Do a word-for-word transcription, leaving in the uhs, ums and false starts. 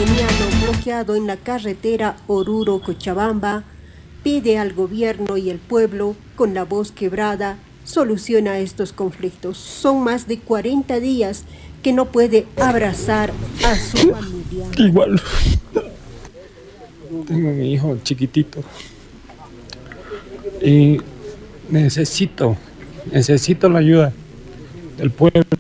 keniano bloqueado en la carretera Oruro-Cochabamba pide al gobierno y el pueblo, con la voz quebrada, soluciona estos conflictos. Son más de cuarenta días que no puede abrazar a su familia. Igual, tengo mi hijo chiquitito y necesito, necesito la ayuda del pueblo.